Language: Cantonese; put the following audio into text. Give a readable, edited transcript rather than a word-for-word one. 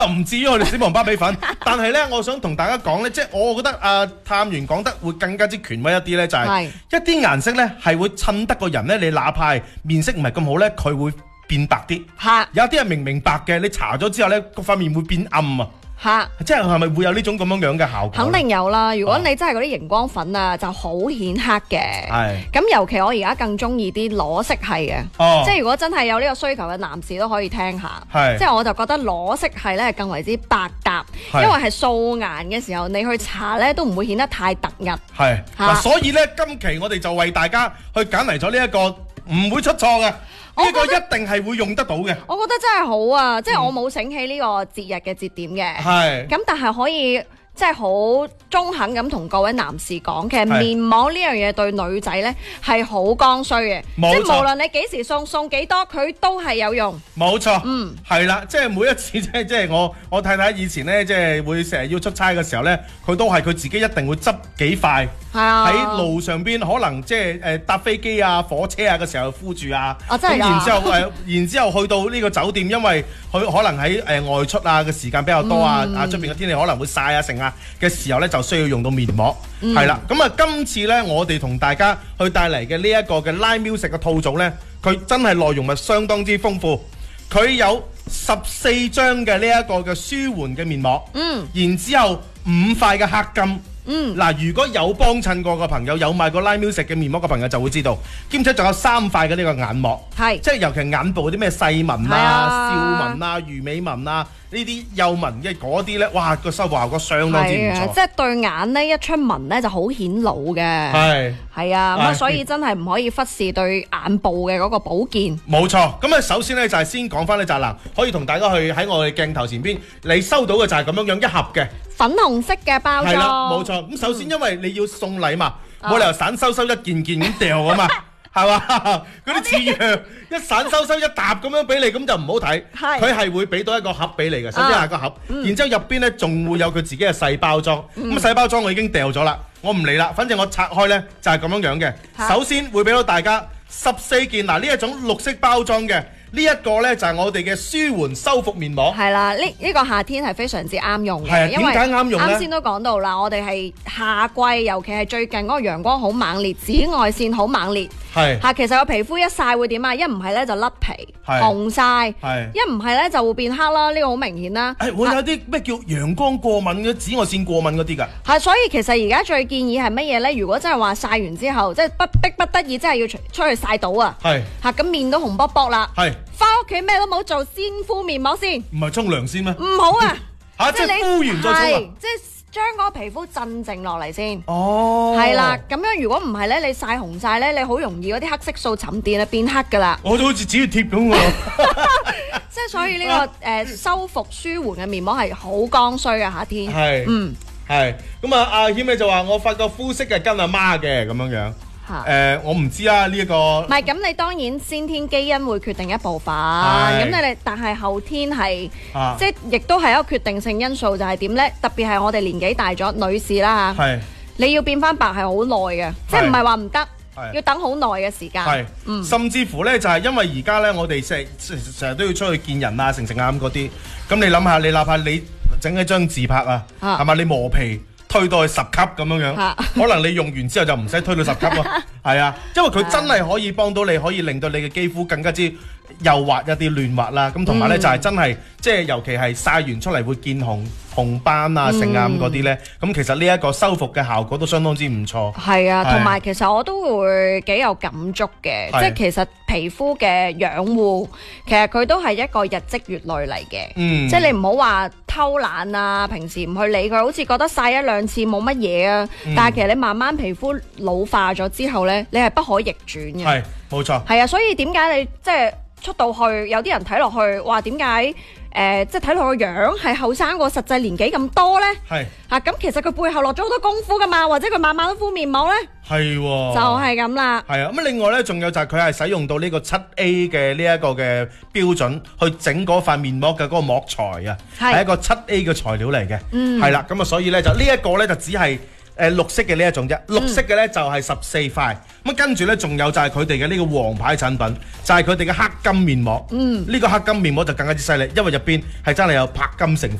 唔至於我哋死亡芭比粉，但係咧，我想同大家講咧，即係我覺得探員講得會更加之權威一啲咧，就係一啲顏色咧係會襯得個人咧，你哪怕面色唔係咁好咧，佢會變白啲。有啲人明白嘅，你搽咗之後咧，個塊面會變暗啊。即係咪會有呢種咁樣嘅效果？ 肯定有啦！如果你真係嗰啲熒光粉啊，就好顯黑嘅。咁尤其我而家更中意啲裸色系嘅，即係如果真係有呢個需求嘅男士都可以聽下。即係我就覺得裸色系咧係更為之百搭，因為係素顏嘅時候你去搽咧都唔會顯得太突兀。 所以咧今期我哋就為大家去揀嚟咗呢一個唔會出錯嘅。呢個一定係會用得到嘅， 我覺得真係好啊！即係我冇醒起呢個節日嘅節點嘅，咁但係可以即係好中肯咁同各位男士講，其實面膜呢樣嘢對女仔呢係好剛需嘅，即係無論你幾時送幾多，佢都係有用。 冇錯，係啦，即係每一次即係我太太以前呢，即係會成日要出差嘅時候呢，佢都係佢自己一定會執幾塊。喺路上邊可能即係搭飛機啊、火車啊嘅時候敷住啊，咁然之後去到呢個酒店，因為佢可能喺外出啊嘅時間比較多啊，出邊嘅天氣可能會曬啊、剩啊嘅時候呢，就需要用到面膜，係啦。咁今次呢，我哋同大家去帶嚟嘅呢一個嘅 Line Music 嘅套組呢，佢真係內容係相當之豐富，佢有14張嘅呢一個嘅舒緩嘅面膜，然之後5塊嘅黑金。如果有幫襯過嘅朋友，有買過 Line Music 嘅面膜嘅朋友就會知道，兼且仲有3塊嘅呢個眼膜，即係尤其眼部嗰啲咩細紋啊、笑紋啊、魚尾紋啊呢啲幼紋嘅嗰啲咧，哇個修復效果相當之唔錯， 即係對眼咧一出紋咧就好顯老嘅，係啊，咁所以真係唔可以忽視對眼部嘅嗰個保健。 冇錯，咁首先咧就係先講翻咧就係嗱，可以同大家去喺我哋鏡頭前邊，你收到嘅就係咁樣一盒嘅粉紅色嘅包裝， 係啦，冇錯。咁首先因為你要送禮嘛，冇理由散收一件件咁掉啊嘛，係嘛？嗰啲似樣一散收一沓咁樣俾你，咁就唔好睇。佢係會俾到一個盒俾你嘅，首先係個盒，然之後入邊咧仲會有佢自己嘅細包裝。咁細包裝我已經掉咗啦，我唔理啦，反正我拆開咧就係咁樣嘅。首先會俾到大家14件呢一種綠色包裝嘅。呢一個呢，就係我哋嘅舒緩修復面膜， 係啦，呢個夏天係非常之啱用嘅， 因為點解啱用呢？ 啱先都講到啦，我哋係夏季，尤其係最近嗰個陽光好猛烈，紫外線好猛烈，其實個皮膚一曬會點啊？一唔係呢就甩皮、紅晒，一唔係呢就會變黑啦，呢個好明顯啦。 會有啲咩叫陽光過敏嘅、紫外線過敏嗰啲㗎？ 所以其實而家最建議係乜嘢呢？如果真係話曬完之後，即係逼不得已，真係要出去曬到啊，咁面都紅卜卜啦。翻屋企咩都冇做，先敷面膜先。唔係沖涼先咩？ 唔好啊！ 即係敷完再沖啊！ 即係將嗰個皮膚鎮靜落嚟先。係啦，咁樣如果唔係咧，你曬紅晒咧，你好容易嗰啲黑色素沉澱啊，變黑噶啦。 我都好似紙貼咁喎。 即係所以呢個修復舒緩嘅面膜係好剛需嘅夏天。 係咁啊！阿謙咧就話我發覺膚色係跟阿媽嘅咁樣樣。我唔知啊，呢一個唔係咁，你當然先天基因會決定一部分，咁你哋但係後天係即係亦都係一個決定性因素，就係點咧？特別係我哋年紀大咗，女士啦嚇，你要變翻白係好耐嘅，即係唔係話唔得，要等好耐嘅時間。 甚至乎咧就係因為而家咧，我哋成日都要出去見人啊、成啊咁嗰啲，咁你諗下，你哪怕你整一張自拍啊，係嘛？你磨皮。推到去10級咁樣，可能你用完之後就唔使推到10級咯。係啊，因為佢真係可以幫到你，可以令到你嘅肌膚更加之幼滑一啲、嫩滑啦。咁同埋咧就係真係，即係尤其係曬完出嚟會見紅斑啊、成啊咁嗰啲咧。咁其實呢一個修復嘅效果都相當之唔錯。 係啊，同埋其實我都會幾有感觸嘅，即係其實皮膚嘅養護，其實佢都係一個日積月累嚟嘅。即係你唔好話偷懶啊，平時唔去理佢，好似覺得曬1、2次冇乜嘢啊。但係其實你慢慢皮膚老化咗之後咧，你係不可逆轉嘅。係，冇錯。係啊，所以點解你即係出到去，有啲人睇落去，哇，點解即係睇落個樣係後生過實際年紀咁多咧？係咁其實佢背後落咗好多功夫噶嘛，或者佢晚晚都敷面膜咧？係喎，就係咁啦。係啊，咁另外咧，仲有就係佢係使用到呢個7A 嘅呢一個嘅標準去整嗰塊面膜嘅嗰個膜材啊，係一個7A 嘅材料嚟嘅。係啦，咁啊，所以咧就呢一個咧就只係綠色嘅呢一種啫，綠色嘅咧就係14塊。咁跟住咧仲有就係佢哋嘅呢個王牌產品，就係佢哋嘅黑金面膜。呢個黑金面膜就更加之犀利，因為入邊係真係有鉑金成分。